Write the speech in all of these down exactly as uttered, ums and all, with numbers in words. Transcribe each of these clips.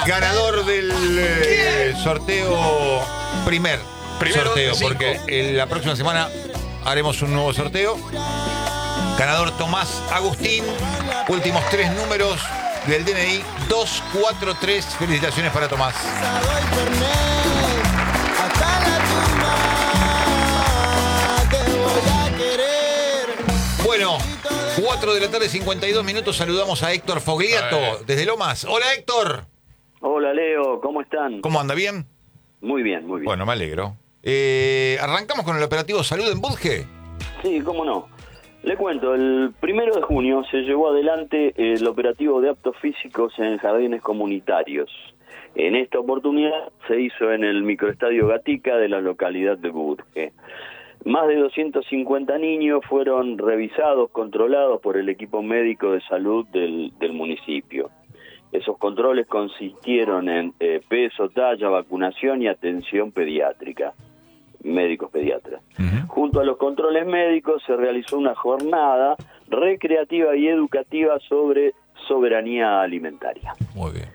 Ganador del eh, sorteo, primer Primero sorteo, de cinco. porque en la próxima semana haremos un nuevo sorteo. Ganador Tomás Agustín, últimos tres números del D N I, dos cuatro tres. Felicitaciones para Tomás. Bueno, cuatro de la tarde, cincuenta y dos minutos. Saludamos a Héctor Fogliato Eh. desde Lomas. Hola, Héctor. Hola Leo, ¿cómo están? ¿Cómo anda? ¿Bien? Muy bien, muy bien. Bueno, me alegro. Eh, ¿Arrancamos con el operativo Salud en Budge? Sí, cómo no. Le cuento, el primero de junio se llevó adelante el operativo de aptos físicos en jardines comunitarios. En esta oportunidad se hizo en el microestadio Gatica de la localidad de Budge. Más de doscientos cincuenta niños fueron revisados, controlados por el equipo médico de salud del, del municipio. Esos controles consistieron en eh, peso, talla, vacunación y atención pediátrica, médicos pediatras. Uh-huh. Junto a los controles médicos se realizó una jornada recreativa y educativa sobre soberanía alimentaria. Muy bien.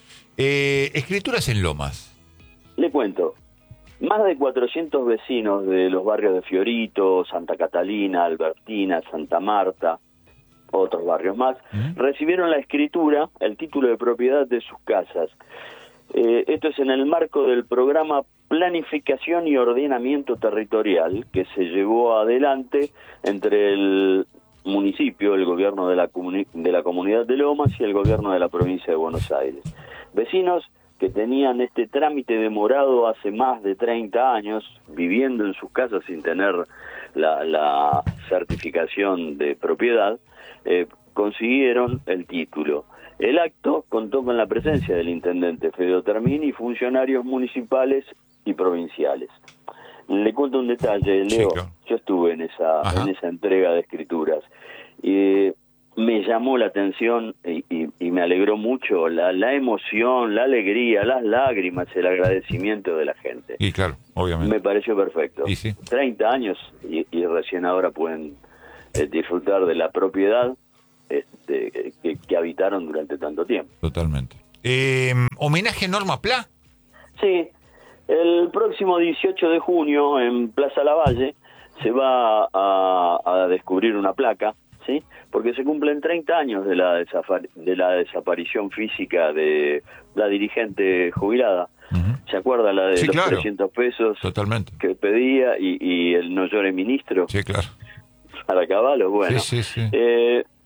Eh, escrituras en Lomas. Le cuento, más de cuatrocientos vecinos de los barrios de Fiorito, Santa Catalina, Albertina, Santa Marta, otros barrios más, Uh-huh. recibieron la escritura, el título de propiedad de sus casas. Eh, esto es en el marco del programa Planificación y Ordenamiento Territorial que se llevó adelante entre el municipio, el gobierno de la, comuni- de la comunidad de Lomas y el gobierno de la provincia de Buenos Aires. Vecinos que tenían este trámite demorado hace más de treinta años, viviendo en sus casas sin tener la, la certificación de propiedad, eh, consiguieron el título. El acto contó con la presencia del intendente Fedeo Termini y funcionarios municipales y provinciales. Le cuento un detalle, Leo. Sí, claro. Yo estuve en esa Ajá. en esa entrega de escrituras. Y me llamó la atención y, y, y me alegró mucho la, la emoción, la alegría, las lágrimas, el agradecimiento de la gente. Y claro, obviamente. Me pareció perfecto. Y sí. treinta años y, y recién ahora pueden eh, disfrutar de la propiedad este, que, que habitaron durante tanto tiempo. Totalmente. Eh, ¿Homenaje a Norma Pla? Sí, el próximo dieciocho de junio en Plaza Lavalle se va a, a descubrir una placa, ¿sí? Porque se cumplen treinta años de la, desafar- de la desaparición física de la dirigente jubilada. Uh-huh. ¿Se acuerda la de Sí, los claro. trescientos pesos Totalmente. que pedía y, y el no llore ministro? Sí, claro. Para caballo, bueno. Sí, sí, sí. Eh,